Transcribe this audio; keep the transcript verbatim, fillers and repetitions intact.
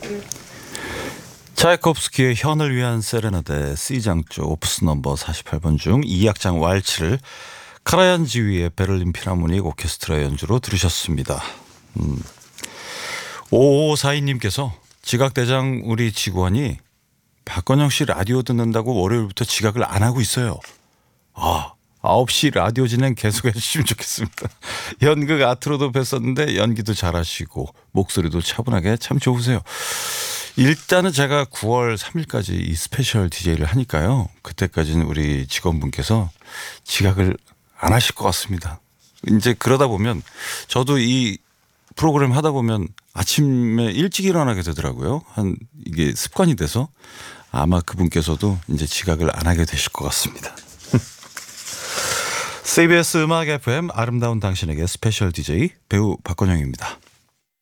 차이콥스키의 현을 위한 세레나데 C장조 오프스 넘버 사십팔 번 중 이 악장 왈츠를 카라얀 지휘의 베를린 필하모닉 오케스트라 연주로 들으셨습니다. 음. 오오사이 님께서 지각대장 우리 직원이 박건영 씨 라디오 듣는다고 월요일부터 지각을 안 하고 있어요. 아, 아홉 시 라디오 진행 계속해 주시면 좋겠습니다. 연극 아트로도 뵀었는데 연기도 잘하시고 목소리도 차분하게 참 좋으세요. 일단은 제가 구월 삼일까지 이 스페셜 디제이를 하니까요. 그때까지는 우리 직원분께서 지각을 안 하실 것 같습니다. 이제 그러다 보면 저도 이 프로그램 하다 보면 아침에 일찍 일어나게 되더라고요. 한 이게 습관이 돼서 아마 그분께서도 이제 지각을 안 하게 되실 것 같습니다. 씨비에스 음악 에프엠 아름다운 당신에게 스페셜 디제이 배우 박건영입니다.